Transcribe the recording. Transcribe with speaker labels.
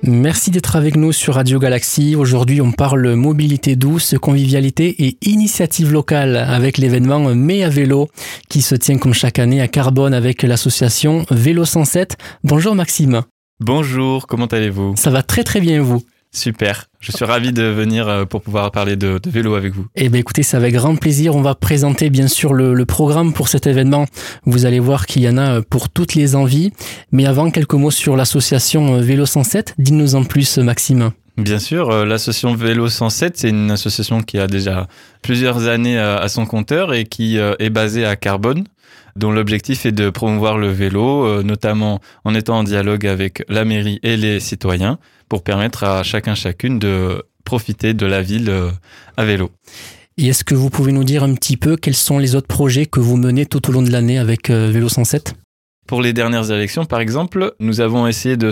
Speaker 1: Merci d'être avec nous sur Radio Galaxie. Aujourd'hui, on parle mobilité douce, convivialité et initiative locale avec l'événement Mai à vélo qui se tient comme chaque année à Carbone avec l'association Vélo 107. Bonjour Maxime.
Speaker 2: Bonjour, comment allez-vous ?
Speaker 1: Ça va très très bien vous.
Speaker 2: Super, je suis ravi de venir pour pouvoir parler de vélo avec vous.
Speaker 1: Eh bien écoutez, c'est avec grand plaisir. On va présenter bien sûr le programme pour cet événement. Vous allez voir qu'il y en a pour toutes les envies. Mais avant, quelques mots sur l'association Vélo 107. Dis-nous en plus Maxime.
Speaker 2: Bien sûr, l'association Vélo 107, c'est une association qui a déjà plusieurs années à son compteur et qui est basée à Carbone, dont l'objectif est de promouvoir le vélo, notamment en étant en dialogue avec la mairie et les citoyens, pour permettre à chacune de profiter de la ville à vélo.
Speaker 1: Et est-ce que vous pouvez nous dire un petit peu quels sont les autres projets que vous menez tout au long de l'année avec Vélo 107 ?
Speaker 2: Pour les dernières élections, par exemple, nous avons essayé de